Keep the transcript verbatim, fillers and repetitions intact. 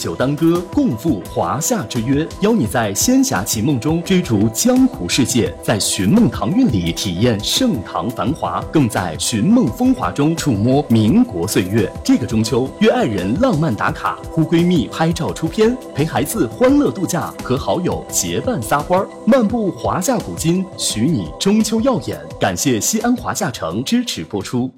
酒当歌，共赴华夏之约，邀你在仙侠奇梦中追逐江湖世界，在寻梦唐韵里体验盛唐繁华，更在寻梦风华中触摸民国岁月。这个中秋，约爱人浪漫打卡，呼闺蜜拍照出片，陪孩子欢乐度假，和好友结伴撒欢，漫步华夏古今，许你中秋耀眼。感谢西安华夏城支持播出。